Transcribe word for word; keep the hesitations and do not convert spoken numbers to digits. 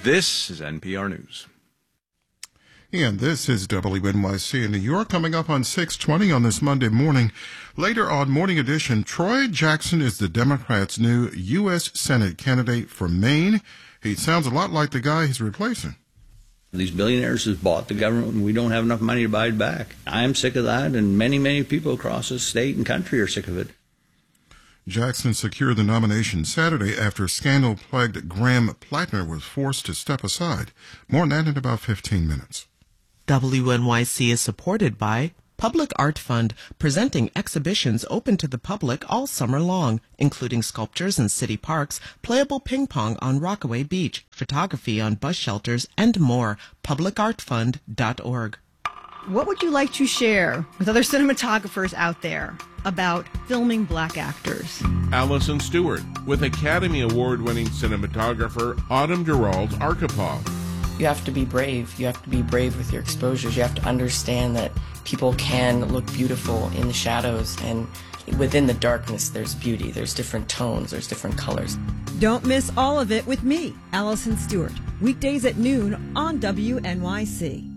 This is N P R News. And this is W N Y C in New York, coming up on six twenty on this Monday morning. Later on Morning Edition, Troy Jackson is the Democrats' new U S Senate candidate from Maine. He sounds a lot like the guy he's replacing. These billionaires have bought the government, and we don't have enough money to buy it back. I am sick of that, and many, many people across the state and country are sick of it. Jackson secured the nomination Saturday after scandal-plagued Graham Plattner was forced to step aside. More on that in about fifteen minutes. W N Y C is supported by Public Art Fund, presenting exhibitions open to the public all summer long, including sculptures in city parks, playable ping pong on Rockaway Beach, photography on bus shelters, and more. public art fund dot org. What would you like to share with other cinematographers out there about filming black actors? Allison Stewart with Academy Award-winning cinematographer Autumn Gerald's Archipov. You have to be brave. You have to be brave with your exposures. You have to understand that people can look beautiful in the shadows, and within the darkness there's beauty. There's different tones. There's different colors. Don't miss all of it with me, Allison Stewart, weekdays at noon on W N Y C.